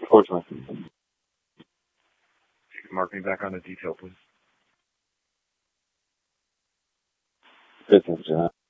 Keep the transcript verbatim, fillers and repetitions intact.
unfortunately. Mark me back on the detail, please. Good thing, John.